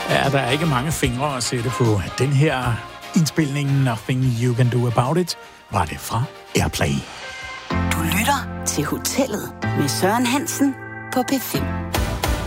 Ja, der er ikke mange fingre at sætte på den her indspilning. Nothing You Can Do About It var det fra Airplay. Du lytter til Hotellet med Søren Hansen på P5.